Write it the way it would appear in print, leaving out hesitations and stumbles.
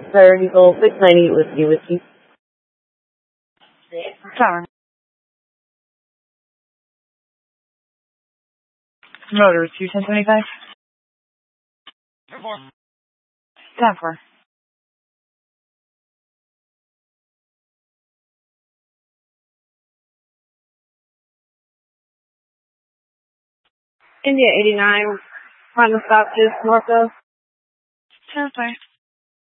Fire Eagle 698 whiskey. Tower. Motor 21025. 10-4. India 89, final stop just north of. 10-5.